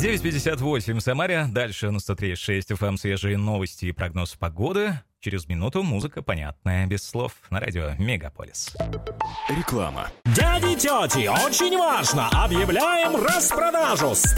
9:58 в Самаре. Дальше на 103.6 FM свежие новости и прогноз погоды. Через минуту музыка, понятная, без слов, на радио Мегаполис. Реклама. Дяди, тети, очень важно! Объявляем распродажу!